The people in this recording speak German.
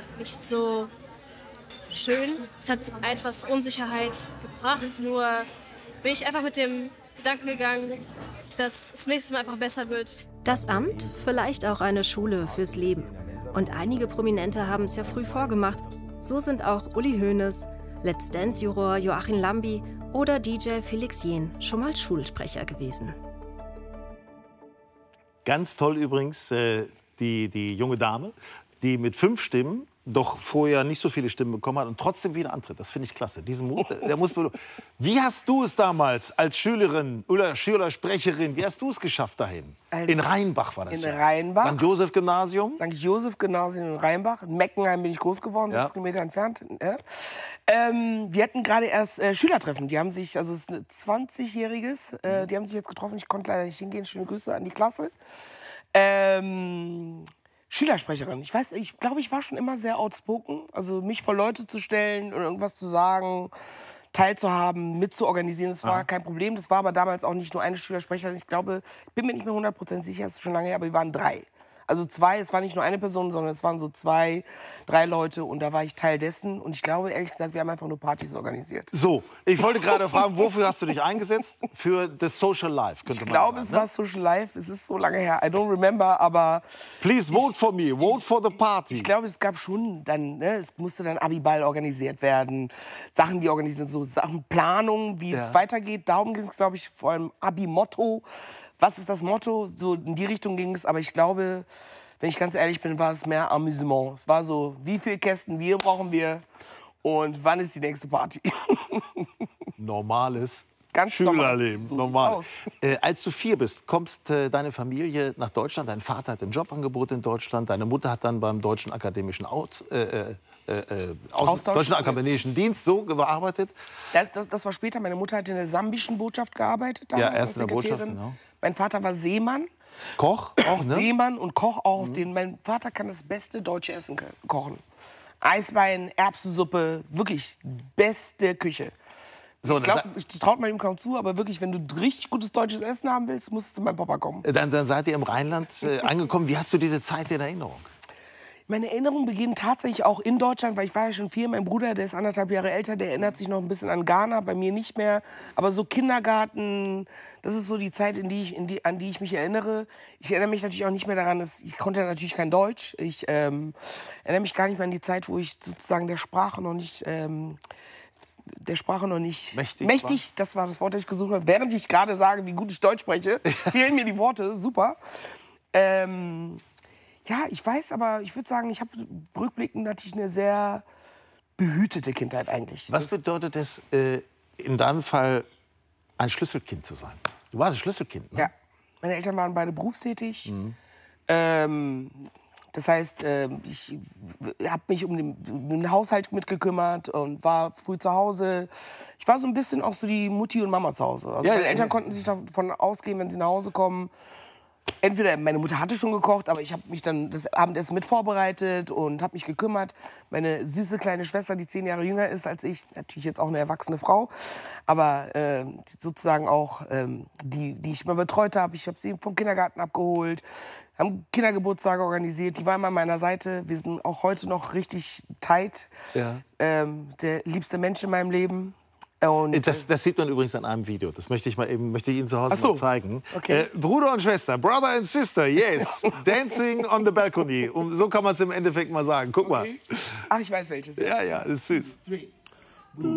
nicht so schön. Es hat etwas Unsicherheit gebracht. Nur bin ich einfach mit dem Gedanken gegangen, dass es nächstes Mal einfach besser wird. Das Amt, vielleicht auch eine Schule fürs Leben. Und einige Prominente haben es ja früh vorgemacht. So sind auch Uli Hoeneß, Let's Dance-Juror Joachim Lambi oder DJ Felix Jähn schon mal Schulsprecher gewesen. Ganz toll übrigens die junge Dame, die mit 5 Stimmen doch vorher nicht so viele Stimmen bekommen hat und trotzdem wieder antritt. Das finde ich klasse. Diesen Mut, der muss Wie hast du es damals als Schülerin oder Schülersprecherin, wie hast du es geschafft dahin? Also in Rheinbach war das in Rheinbach. St. Joseph Gymnasium? St. Joseph Gymnasium in Rheinbach. In Meckenheim bin ich groß geworden, 6 Kilometer entfernt. Ja. Wir hatten gerade erst Schülertreffen. Die haben sich, also es ist ein 20-jähriges, die haben sich jetzt getroffen. Ich konnte leider nicht hingehen. Schöne Grüße an die Klasse. Schülersprecherin. Ich glaube, ich war schon immer sehr outspoken. Also mich vor Leute zu stellen und irgendwas zu sagen, teilzuhaben, mitzuorganisieren, das war kein Problem. Das war aber damals auch nicht nur eine Schülersprecherin. Ich glaube, ich bin mir nicht mehr 100% sicher, es ist schon lange her, aber wir waren 3. Also 2, es war nicht nur eine Person, sondern es waren so 2, 3 Leute und da war ich Teil dessen. Und ich glaube, ehrlich gesagt, wir haben einfach nur Partys organisiert. So, ich wollte gerade fragen, wofür hast du dich eingesetzt? Für das Social Life, könnte man sagen. Ich glaube, es war Social Life, es ist so lange her, I don't remember, aber... Please vote for me, vote for the party. Ich glaube, es gab schon dann, ne, es musste dann Abiball organisiert werden, Sachen, die organisiert, so Sachen, Planung, wie es weitergeht. Darum ging es, glaube ich, vor allem Abi-Motto. Was ist das Motto? So in die Richtung ging es, aber ich glaube, wenn ich ganz ehrlich bin, war es mehr Amüsement. Es war so, wie viele Kästen Bier brauchen wir und wann ist die nächste Party? Normales Ganz Schülerleben. So normal. Als du 4 bist, kommst deine Familie nach Deutschland. Dein Vater hat ein Jobangebot in Deutschland. Deine Mutter hat dann beim Deutschen Akademischen Deutschen Akademischen Dienst so gearbeitet. Das war später. Meine Mutter hat in der sambischen Botschaft gearbeitet. Ja, erst in der Botschaft, genau. Mein Vater war Seemann. Koch auch, ne? Seemann und Koch auch. Mein Vater kann das beste deutsche Essen kochen. Eisbein, Erbsensuppe, wirklich beste Küche. So, ich traut man ihm kaum zu, aber wirklich, wenn du richtig gutes deutsches Essen haben willst, musst du zu meinem Papa kommen. Dann seid ihr im Rheinland angekommen. Wie hast du diese Zeit in Erinnerung? Meine Erinnerungen beginnen tatsächlich auch in Deutschland, weil ich war ja schon 4. Mein Bruder, der ist 1,5 Jahre älter, der erinnert sich noch ein bisschen an Ghana, bei mir nicht mehr. Aber so Kindergarten, das ist so die Zeit, an die ich mich erinnere. Ich erinnere mich natürlich auch nicht mehr daran, ich konnte natürlich kein Deutsch. Ich erinnere mich gar nicht mehr an die Zeit, wo ich sozusagen der Sprache noch nicht mächtig, das war das Wort, das ich gesucht habe. Während ich gerade sage, wie gut ich Deutsch spreche, fehlen mir die Worte, super. Ja, ich weiß, aber ich würde sagen, ich habe rückblickend natürlich eine sehr behütete Kindheit eigentlich. Was bedeutet es, in deinem Fall ein Schlüsselkind zu sein? Du warst ein Schlüsselkind, ne? Ja, meine Eltern waren beide berufstätig. Das heißt, ich habe mich um den Haushalt mitgekümmert und war früh zu Hause. Ich war so ein bisschen auch so die Mutti und Mama zu Hause. Also meine Eltern konnten sich davon ausgehen, wenn sie nach Hause kommen. Entweder meine Mutter hatte schon gekocht, aber ich habe mich dann das Abendessen mit vorbereitet und habe mich gekümmert. Meine süße kleine Schwester, die 10 Jahre jünger ist als ich, natürlich jetzt auch eine erwachsene Frau, aber sozusagen auch die ich mal betreut habe. Ich habe sie vom Kindergarten abgeholt, haben Kindergeburtstage organisiert. Die war immer an meiner Seite. Wir sind auch heute noch richtig tight. Ja. Der liebste Mensch in meinem Leben. Und das sieht man übrigens an einem Video. Das möchte ich Ihnen zu Hause mal zeigen. Okay. Bruder und Schwester, Brother and Sister, yes, dancing on the balcony. So kann man es im Endeffekt mal sagen. Guck mal. Ach, ich weiß welches. Ja, das ist süß. 3.